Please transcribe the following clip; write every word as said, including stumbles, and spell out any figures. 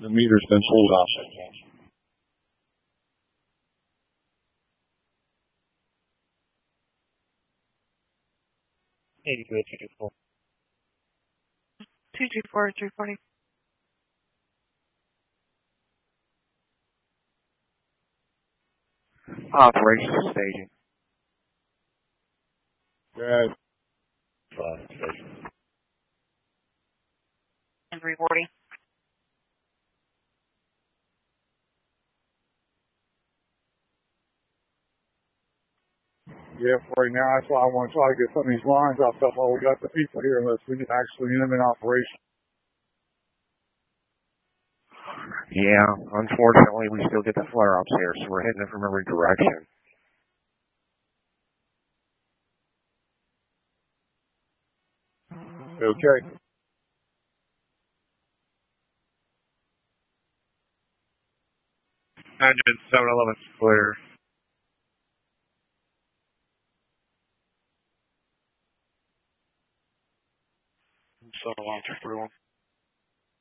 The meter's been sold off. eighty-two, two two four. two two four, three forty. Operations staging. Good. Five station. three forty. Yeah, for right now, that's why I want to try to get some of these lines off stuff while we got the people here, unless we can actually get them in operation. Yeah, unfortunately, we still get the flare-ups here, so we're hitting it from every direction. Okay. Engine seven eleven is clear. seven one two three one.